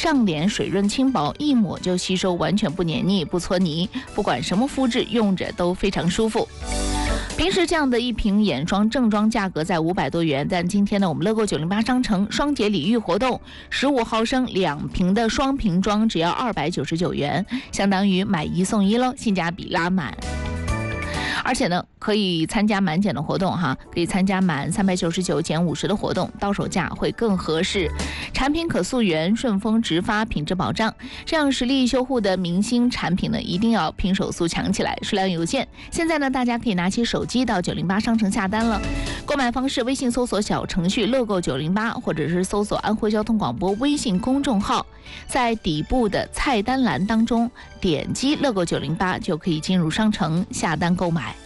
上脸水润轻薄，一抹就吸收，完全不黏腻不搓泥，不管什么肤质，用着都非常舒服。平时这样的一瓶眼霜正装价格在500多元，但今天呢，我们乐购908商城双节礼遇活动，15毫升2瓶的双瓶装只要299元，相当于买1送1喽，性价比拉满。而且呢，可以参加满减的活动哈，可以参加满399减50的活动，到手价会更合适。产品可溯源，顺丰直发，品质保障。这样实力修护的明星产品呢，一定要拼手速抢起来，数量有限。现在呢，大家可以拿起手机到908商城下单了。购买方式：微信搜索小程序乐购908，或者是搜索安徽交通广播微信公众号，在底部的菜单栏当中点击乐购908，就可以进入商城下单购买。